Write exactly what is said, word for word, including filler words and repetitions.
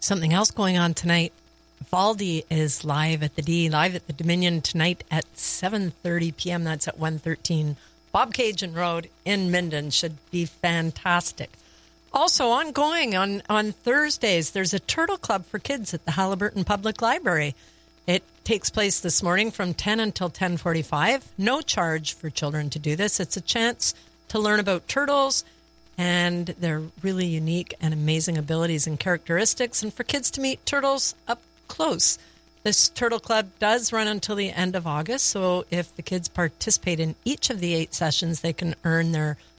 Something else going on tonight. Valdi is live at the D, live at the Dominion tonight at seven thirty p.m. That's at one thirteen Bobcaygeon Road in Minden. Should be fantastic. Also ongoing on, on Thursdays, there's a Turtle Club for kids at the Haliburton Public Library. It takes place this morning from ten until ten forty-five. No charge for children to do this. It's a chance to learn about turtles and their really unique and amazing abilities and characteristics, and for kids to meet turtles up close. This Turtle Club does run until the end of August, so if the kids participate in each of the eight sessions, they can earn their